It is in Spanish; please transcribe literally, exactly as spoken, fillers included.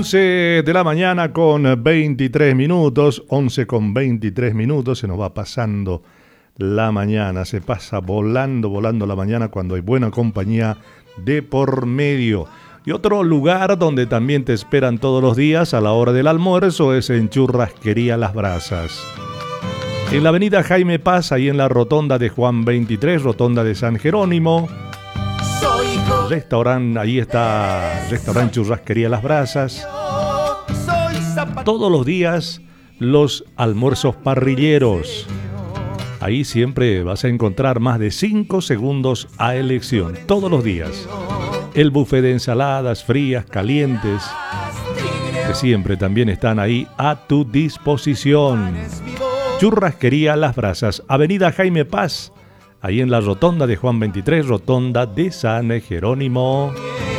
once de la mañana con veintitrés minutos, once con veintitrés minutos, se nos va pasando la mañana, se pasa volando, volando la mañana cuando hay buena compañía de por medio. Y otro lugar donde también te esperan todos los días a la hora del almuerzo es en Churrasquería Las Brasas. En la avenida Jaime Paz, ahí en la rotonda de Juan veintitrés, rotonda de San Jerónimo. Restaurante, ahí está, restaurante Churrasquería Las Brasas. Todos los días los almuerzos parrilleros. Ahí siempre vas a encontrar más de cinco segundos a elección, todos los días. El buffet de ensaladas frías, calientes, que siempre también están ahí a tu disposición. Churrasquería Las Brasas, avenida Jaime Paz, ahí en la rotonda de Juan veintitrés, rotonda de San Jerónimo.